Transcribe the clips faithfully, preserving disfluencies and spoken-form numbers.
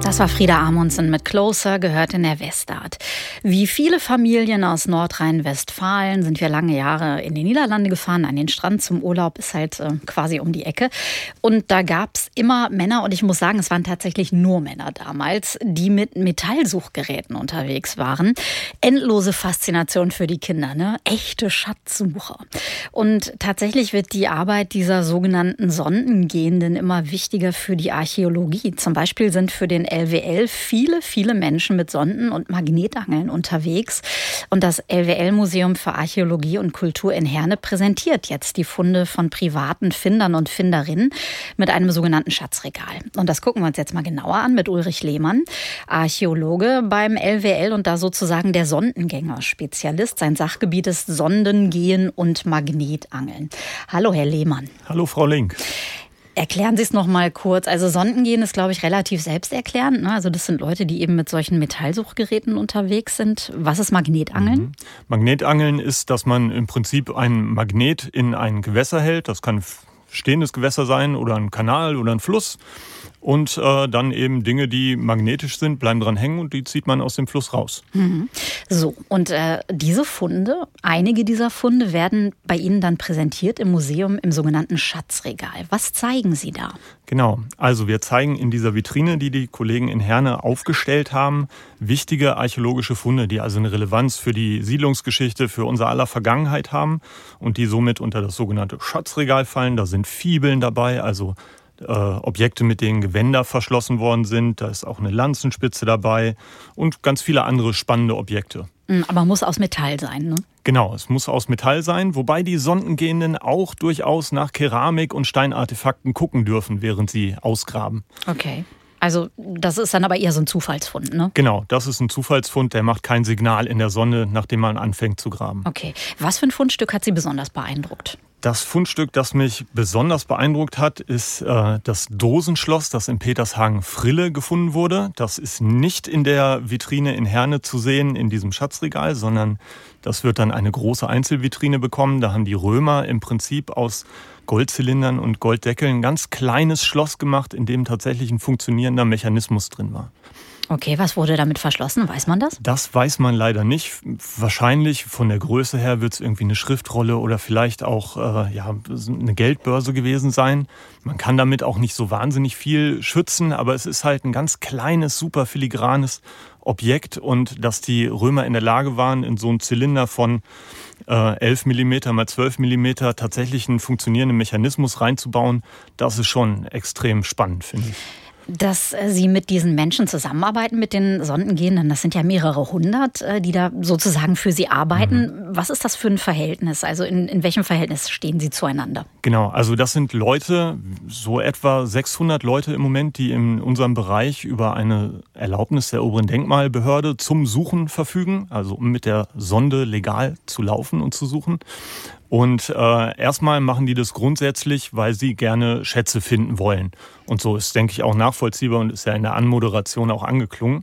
Das war Frieda Amundsen mit Closer, gehört in der Westart. Wie viele Familien aus Nordrhein-Westfalen sind wir lange Jahre in die Niederlande gefahren, an den Strand zum Urlaub, ist halt äh, quasi um die Ecke. Und da gab's immer Männer, und ich muss sagen, es waren tatsächlich nur Männer damals, die mit Metallsuchgeräten unterwegs waren. Endlose Faszination für die Kinder, ne? Echte Schatzsucher. Und tatsächlich wird die Arbeit dieser sogenannten Sondengehenden immer wichtiger für die Archäologie. Zum Beispiel sind für den L W L viele, viele Menschen mit Sonden und Magnetangeln unterwegs. Und das L W L-Museum für Archäologie und Kultur in Herne präsentiert jetzt die Funde von privaten Findern und Finderinnen mit einem sogenannten Schatzregal. Und das gucken wir uns jetzt mal genauer an mit Ulrich Lehmann, Archäologe beim L W L und da sozusagen der Sondengänger-Spezialist. Sein Sachgebiet ist Sondengehen und Magnetangeln. Hallo, Herr Lehmann. Hallo, Frau Link. Erklären Sie es noch mal kurz. Also Sondengehen ist, glaube ich, relativ selbsterklärend, ne? Also das sind Leute, die eben mit solchen Metallsuchgeräten unterwegs sind. Was ist Magnetangeln? Mhm. Magnetangeln ist, dass man im Prinzip ein Magnet in ein Gewässer hält. Das kann ein stehendes Gewässer sein oder ein Kanal oder ein Fluss. Und äh, dann eben Dinge, die magnetisch sind, bleiben dran hängen und die zieht man aus dem Fluss raus. Mhm. So, und äh, diese Funde, einige dieser Funde werden bei Ihnen dann präsentiert im Museum im sogenannten Schatzregal. Was zeigen Sie da? Genau, also wir zeigen in dieser Vitrine, die die Kollegen in Herne aufgestellt haben, wichtige archäologische Funde, die also eine Relevanz für die Siedlungsgeschichte, für unser aller Vergangenheit haben und die somit unter das sogenannte Schatzregal fallen. Da sind Fibeln dabei, also Äh, Objekte, mit denen Gewänder verschlossen worden sind. Da ist auch eine Lanzenspitze dabei und ganz viele andere spannende Objekte. Aber muss aus Metall sein, ne? Genau, es muss aus Metall sein, wobei die Sondengehenden auch durchaus nach Keramik und Steinartefakten gucken dürfen, während sie ausgraben. Okay. Also das ist dann aber eher so ein Zufallsfund, ne? Genau, das ist ein Zufallsfund, der macht kein Signal in der Sonde, nachdem man anfängt zu graben. Okay. Was für ein Fundstück hat Sie besonders beeindruckt? Das Fundstück, das mich besonders beeindruckt hat, ist äh, das Dosenschloss, das in Petershagen-Frille gefunden wurde. Das ist nicht in der Vitrine in Herne zu sehen, in diesem Schatzregal, sondern das wird dann eine große Einzelvitrine bekommen. Da haben die Römer im Prinzip aus Goldzylindern und Golddeckeln ein ganz kleines Schloss gemacht, in dem tatsächlich ein funktionierender Mechanismus drin war. Okay, was wurde damit verschlossen? Weiß man das? Das weiß man leider nicht. Wahrscheinlich von der Größe her wird es irgendwie eine Schriftrolle oder vielleicht auch äh, ja, eine Geldbörse gewesen sein. Man kann damit auch nicht so wahnsinnig viel schützen, aber es ist halt ein ganz kleines, super filigranes Objekt. Und dass die Römer in der Lage waren, in so einen Zylinder von äh, elf Millimeter mal zwölf Millimeter tatsächlich einen funktionierenden Mechanismus reinzubauen, das ist schon extrem spannend, finde ich. Dass Sie mit diesen Menschen zusammenarbeiten, mit den Sondengehenden, das sind ja mehrere hundert, die da sozusagen für Sie arbeiten. Mhm. Was ist das für ein Verhältnis? Also in, in welchem Verhältnis stehen Sie zueinander? Genau, also das sind Leute, so etwa sechshundert Leute im Moment, die in unserem Bereich über eine Erlaubnis der oberen Denkmalbehörde zum Suchen verfügen, also um mit der Sonde legal zu laufen und zu suchen. Und äh, erstmal machen die das grundsätzlich, weil sie gerne Schätze finden wollen. Und so ist, denke ich, auch nachvollziehbar und ist ja in der Anmoderation auch angeklungen.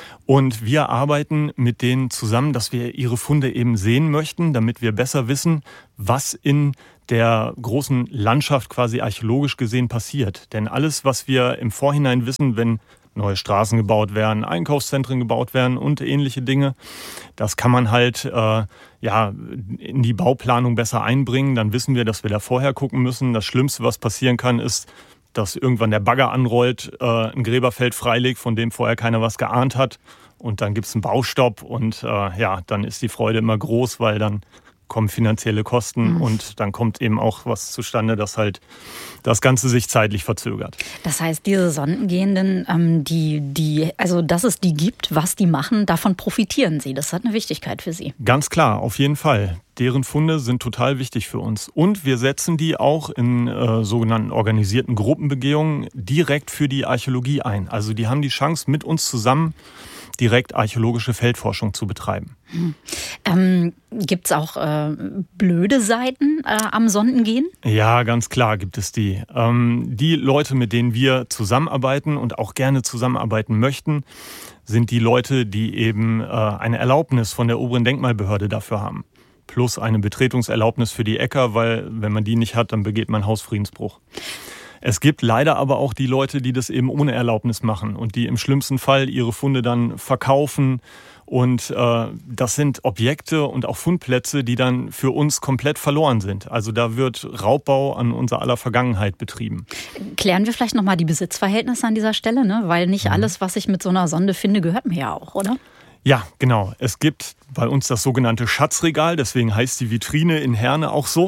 Und wir arbeiten mit denen zusammen, dass wir ihre Funde eben sehen möchten, damit wir besser wissen, was in der großen Landschaft quasi archäologisch gesehen passiert. Denn alles, was wir im Vorhinein wissen, wenn neue Straßen gebaut werden, Einkaufszentren gebaut werden und ähnliche Dinge. Das kann man halt äh, ja in die Bauplanung besser einbringen. Dann wissen wir, dass wir da vorher gucken müssen. Das Schlimmste, was passieren kann, ist, dass irgendwann der Bagger anrollt, äh, ein Gräberfeld freilegt, von dem vorher keiner was geahnt hat. Und dann gibt es einen Baustopp und äh, ja, dann ist die Freude immer groß, weil dann kommen finanzielle Kosten mhm. und dann kommt eben auch was zustande, dass halt das Ganze sich zeitlich verzögert. Das heißt, diese Sondengehenden, ähm, die, die, also dass es die gibt, was die machen, davon profitieren Sie. Das hat eine Wichtigkeit für Sie. Ganz klar, auf jeden Fall. Deren Funde sind total wichtig für uns. Und wir setzen die auch in äh, sogenannten organisierten Gruppenbegehungen direkt für die Archäologie ein. Also die haben die Chance, mit uns zusammen direkt archäologische Feldforschung zu betreiben. Hm. Ähm, gibt es auch äh, blöde Seiten äh, am Sondengehen? Ja, ganz klar gibt es die. Ähm, die Leute, mit denen wir zusammenarbeiten und auch gerne zusammenarbeiten möchten, sind die Leute, die eben äh, eine Erlaubnis von der oberen Denkmalbehörde dafür haben. Plus eine Betretungserlaubnis für die Äcker, weil wenn man die nicht hat, dann begeht man Hausfriedensbruch. Es gibt leider aber auch die Leute, die das eben ohne Erlaubnis machen und die im schlimmsten Fall ihre Funde dann verkaufen. Und äh, das sind Objekte und auch Fundplätze, die dann für uns komplett verloren sind. Also da wird Raubbau an unser aller Vergangenheit betrieben. Klären wir vielleicht nochmal die Besitzverhältnisse an dieser Stelle, ne? Weil nicht alles, was ich mit so einer Sonde finde, gehört mir ja auch, oder? Ja, genau. Es gibt bei uns das sogenannte Schatzregal, deswegen heißt die Vitrine in Herne auch so.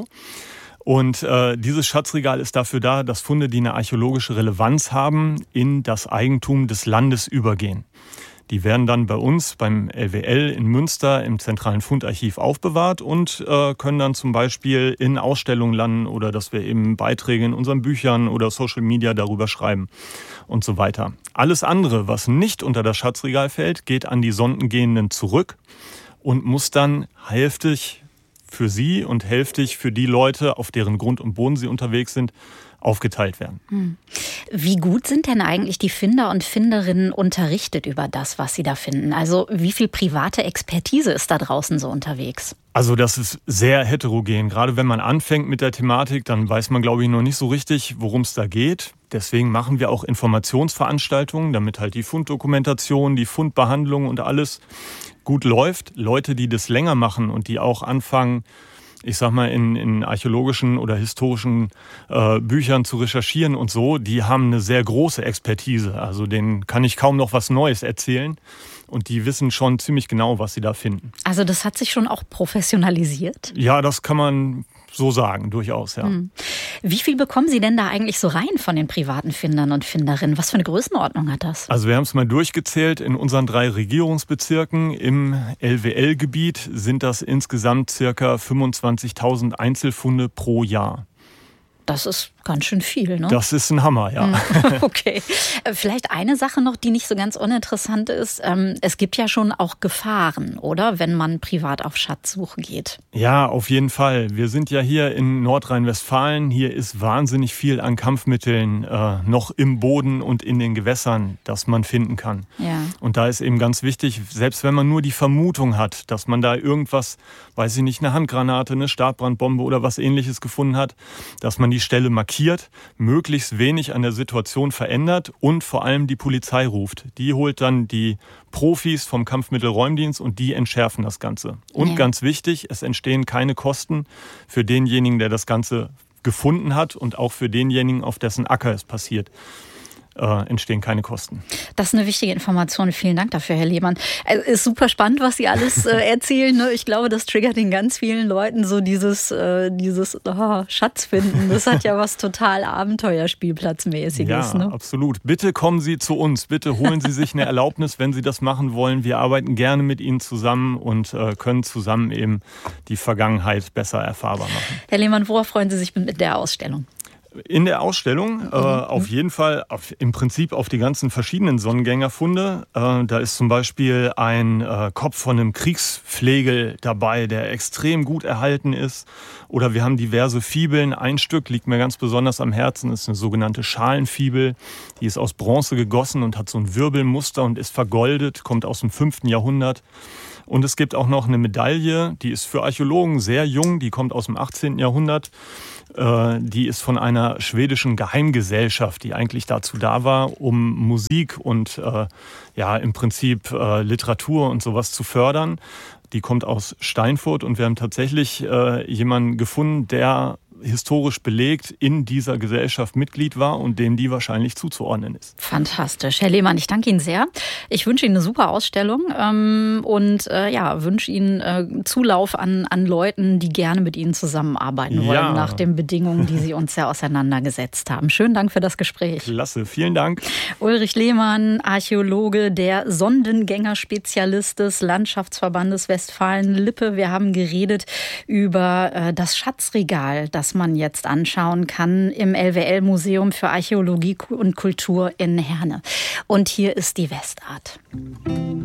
Und äh, dieses Schatzregal ist dafür da, dass Funde, die eine archäologische Relevanz haben, in das Eigentum des Landes übergehen. Die werden dann bei uns beim L W L in Münster im zentralen Fundarchiv aufbewahrt und äh, können dann zum Beispiel in Ausstellungen landen oder dass wir eben Beiträge in unseren Büchern oder Social Media darüber schreiben und so weiter. Alles andere, was nicht unter das Schatzregal fällt, geht an die Sondengehenden zurück und muss dann hälftig für sie und hälftig für die Leute, auf deren Grund und Boden sie unterwegs sind, aufgeteilt werden. Hm. Wie gut sind denn eigentlich die Finder und Finderinnen unterrichtet über das, was sie da finden? Also wie viel private Expertise ist da draußen so unterwegs? Also das ist sehr heterogen. Gerade wenn man anfängt mit der Thematik, dann weiß man, glaube ich, noch nicht so richtig, worum es da geht. Deswegen machen wir auch Informationsveranstaltungen, damit halt die Funddokumentation, die Fundbehandlung und alles gut läuft. Leute, die das länger machen und die auch anfangen, ich sag mal, in, in archäologischen oder historischen äh, Büchern zu recherchieren und so, die haben eine sehr große Expertise. Also denen kann ich kaum noch was Neues erzählen. Und die wissen schon ziemlich genau, was sie da finden. Also das hat sich schon auch professionalisiert? Ja, das kann man so sagen, durchaus, ja. Hm. Wie viel bekommen Sie denn da eigentlich so rein von den privaten Findern und Finderinnen? Was für eine Größenordnung hat das? Also wir haben es mal durchgezählt. In unseren drei Regierungsbezirken im L W L-Gebiet sind das insgesamt circa fünfundzwanzigtausend Einzelfunde pro Jahr. Das ist ganz schön viel, ne? Das ist ein Hammer, ja. Okay. Vielleicht eine Sache noch, die nicht so ganz uninteressant ist. Es gibt ja schon auch Gefahren, oder? Wenn man privat auf Schatzsuche geht. Ja, auf jeden Fall. Wir sind ja hier in Nordrhein-Westfalen. Hier ist wahnsinnig viel an Kampfmitteln äh, noch im Boden und in den Gewässern, das man finden kann. Ja. Und da ist eben ganz wichtig, selbst wenn man nur die Vermutung hat, dass man da irgendwas, weiß ich nicht, eine Handgranate, eine Stabbrandbombe oder was Ähnliches gefunden hat, dass man die Stelle markiert, möglichst wenig an der Situation verändert und vor allem die Polizei ruft. Die holt dann die Profis vom Kampfmittelräumdienst und die entschärfen das Ganze. Und ja. Ganz wichtig, es entstehen keine Kosten für denjenigen, der das Ganze gefunden hat und auch für denjenigen, auf dessen Acker es passiert. Äh, entstehen keine Kosten. Das ist eine wichtige Information. Vielen Dank dafür, Herr Lehmann. Es ist super spannend, was Sie alles äh, erzählen. Ne? Ich glaube, das triggert in ganz vielen Leuten so dieses, äh, dieses oh, Schatz finden. Das hat ja was total Abenteuerspielplatzmäßiges. Ja, ne? Absolut. Bitte kommen Sie zu uns. Bitte holen Sie sich eine Erlaubnis, wenn Sie das machen wollen. Wir arbeiten gerne mit Ihnen zusammen und äh, können zusammen eben die Vergangenheit besser erfahrbar machen. Herr Lehmann, worauf freuen Sie sich mit der Ausstellung? In der Ausstellung mhm. äh, auf jeden Fall auf, im Prinzip auf die ganzen verschiedenen Sonnengängerfunde. Äh, da ist zum Beispiel ein äh, Kopf von einem Kriegsflegel dabei, der extrem gut erhalten ist. Oder wir haben diverse Fibeln. Ein Stück liegt mir ganz besonders am Herzen, das ist eine sogenannte Schalenfibel. Die ist aus Bronze gegossen und hat so ein Wirbelmuster und ist vergoldet, kommt aus dem fünften Jahrhundert. Und es gibt auch noch eine Medaille, die ist für Archäologen sehr jung, die kommt aus dem achtzehnten Jahrhundert. Die ist von einer schwedischen Geheimgesellschaft, die eigentlich dazu da war, um Musik und äh, ja im Prinzip äh, Literatur und sowas zu fördern. Die kommt aus Steinfurt und wir haben tatsächlich äh, jemanden gefunden, der historisch belegt in dieser Gesellschaft Mitglied war und dem die wahrscheinlich zuzuordnen ist. Fantastisch. Herr Lehmann, ich danke Ihnen sehr. Ich wünsche Ihnen eine super Ausstellung ähm, und äh, ja, wünsche Ihnen äh, Zulauf an, an Leuten, die gerne mit Ihnen zusammenarbeiten wollen, ja. nach den Bedingungen, die Sie uns ja auseinandergesetzt haben. Schönen Dank für das Gespräch. Klasse, vielen Dank. Ulrich Lehmann, Archäologe, der Sondengänger-Spezialist des Landschaftsverbandes Westfalen-Lippe. Wir haben geredet über äh, das Schatzregal, das man jetzt anschauen kann im L W L-Museum für Archäologie und Kultur in Herne. Und hier ist die Westart.